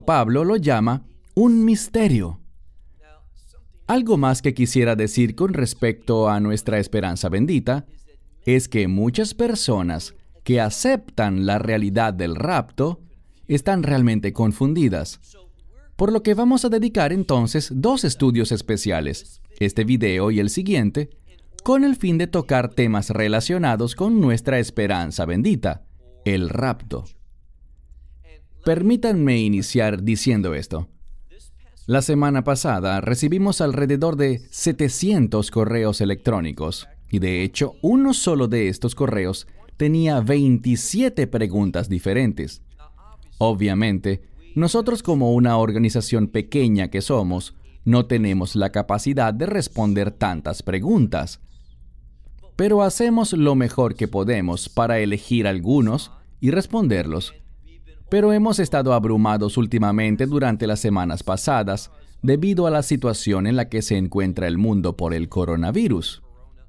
Pablo lo llama un misterio. Algo más que quisiera decir con respecto a nuestra esperanza bendita es que muchas personas que aceptan la realidad del rapto están realmente confundidas. Por lo que vamos a dedicar entonces 2 estudios especiales, este video y el siguiente, con el fin de tocar temas relacionados con nuestra esperanza bendita, el rapto. Permítanme iniciar diciendo esto. La semana pasada recibimos alrededor de 700 correos electrónicos y de hecho uno solo de estos correos tenía 27 preguntas diferentes. Obviamente, nosotros como una organización pequeña que somos, no tenemos la capacidad de responder tantas preguntas. Pero hacemos lo mejor que podemos para elegir algunos y responderlos. Pero hemos estado abrumados últimamente durante las semanas pasadas debido a la situación en la que se encuentra el mundo por el coronavirus.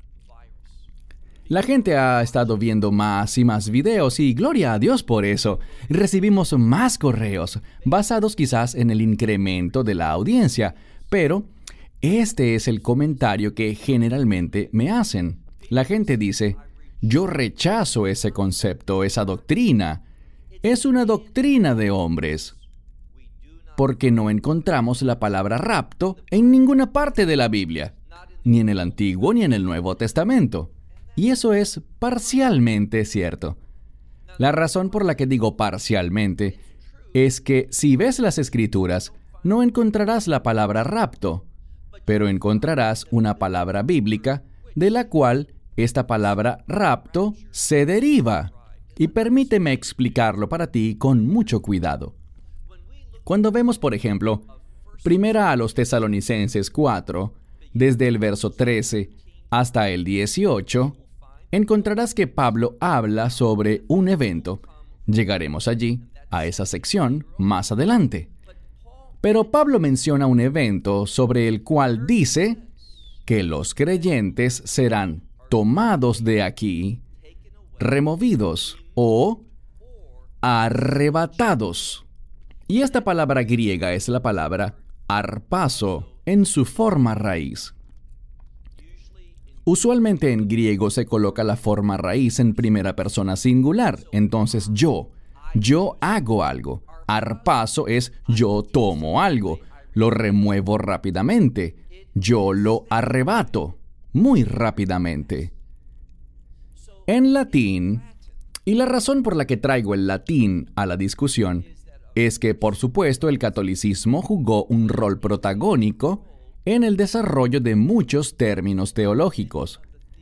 La gente ha estado viendo más y más videos y gloria a Dios por eso. Recibimos más correos, basados quizás en el incremento de la audiencia, pero este es el comentario que generalmente me hacen. La gente dice, yo rechazo ese concepto, esa doctrina. Es una doctrina de hombres, porque no encontramos la palabra rapto en ninguna parte de la Biblia, ni en el Antiguo ni en el Nuevo Testamento. Y eso es parcialmente cierto. La razón por la que digo parcialmente es que si ves las Escrituras, no encontrarás la palabra rapto, pero encontrarás una palabra bíblica de la cual esta palabra rapto se deriva. Y permíteme explicarlo para ti con mucho cuidado. Cuando vemos, por ejemplo, Primera a los Tesalonicenses 4, desde el verso 13 hasta el 18, encontrarás que Pablo habla sobre un evento. Llegaremos allí, a esa sección, más adelante. Pero Pablo menciona un evento sobre el cual dice que los creyentes serán tomados de aquí, removidos o arrebatados. Y esta palabra griega es la palabra arpazo en su forma raíz. Usualmente en griego se coloca la forma raíz en primera persona singular. Entonces yo hago algo. Arpazo es yo tomo algo, lo remuevo rápidamente, yo lo arrebato muy rápidamente. En latín, y la razón por la que traigo el latín a la discusión es que, por supuesto, el catolicismo jugó un rol protagónico en el desarrollo de muchos términos teológicos.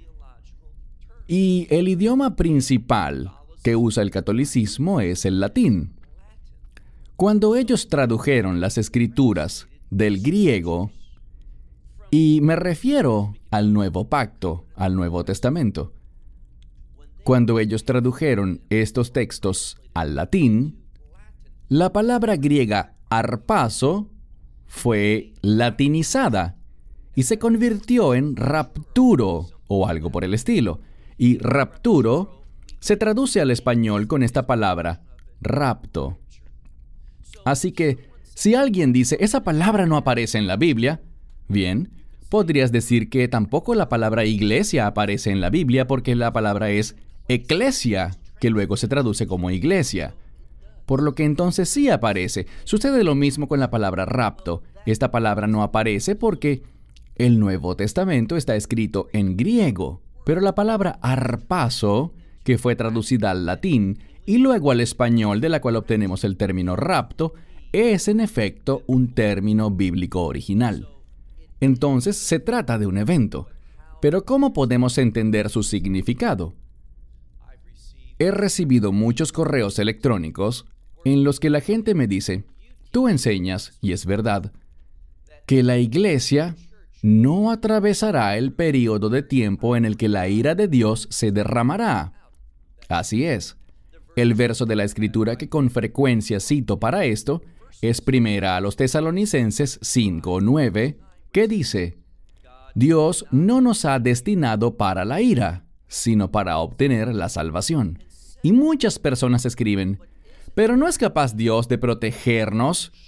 Y el idioma principal que usa el catolicismo es el latín. Cuando ellos tradujeron las escrituras del griego, y me refiero al Nuevo Pacto, al Nuevo Testamento, cuando ellos tradujeron estos textos al latín, la palabra griega arpazo fue latinizada y se convirtió en rapturo o algo por el estilo. Y rapturo se traduce al español con esta palabra, rapto. Así que, si alguien dice, esa palabra no aparece en la Biblia, bien, podrías decir que tampoco la palabra iglesia aparece en la Biblia porque la palabra es eclesia, que luego se traduce como iglesia. Por lo que entonces sí aparece. Sucede lo mismo con la palabra rapto. Esta palabra no aparece porque el Nuevo Testamento está escrito en griego, pero la palabra arpazo, que fue traducida al latín y luego al español, de la cual obtenemos el término rapto, es en efecto un término bíblico original. Entonces se trata de un evento. Pero ¿cómo podemos entender su significado? He recibido muchos correos electrónicos en los que la gente me dice, tú enseñas, y es verdad, que la iglesia no atravesará el período de tiempo en el que la ira de Dios se derramará. Así es. El verso de la Escritura que con frecuencia cito para esto es Primera a los Tesalonicenses 5:9, que dice, Dios no nos ha destinado para la ira, sino para obtener la salvación. Y muchas personas escriben, Pero ¿no es capaz Dios de protegernos